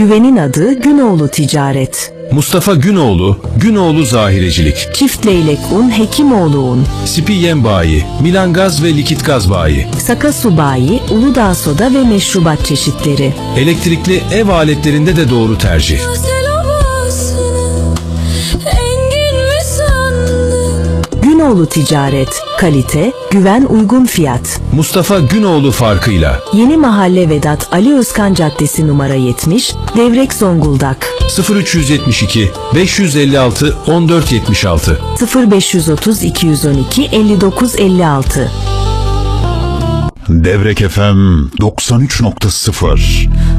Güvenin adı Günoğlu Ticaret. Mustafa Günoğlu, Günoğlu Zahirecilik. Çift Leylek Un, Hekimoğlu Un. Sipi Yem Bayi, Milan Gaz ve Likit Gaz Bayi. Saka Su Bayi, Uludağ Soda ve meşrubat çeşitleri. Elektrikli ev aletlerinde de doğru tercih. Günoğlu Ticaret, kalite, güven, uygun fiyat. Mustafa Günoğlu farkıyla. Yeni Mahalle Vedat Ali Özkan Caddesi numara 70, Devrek Zonguldak. 0372 556 1476 0530 212 5956. Devrek FM 93.0